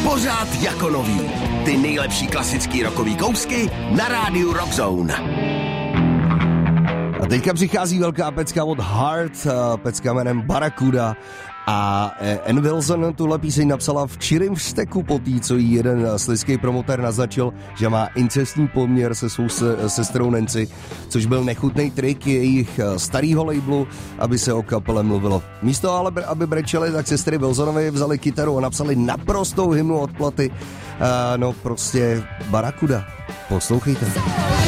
Pořád jako nový. Ty nejlepší klasický rockový kousky na rádiu Rockzone. A teďka přichází velká pecka od Heart, pecka jménem Barracuda. A Ann Wilson tuhle píseň napsala v čirým vzteku po tý, co jí jeden slizký promotér naznačil, že má incestní poměr se svou sestrou Nancy, což byl nechutný trik jejich starýho labelu, aby se o kapele mluvilo. Místo ale, aby brečeli, tak sestry Wilsonovi vzali kytaru a napsali naprostou hymnu od platy. No prostě Barracuda. Poslouchejte.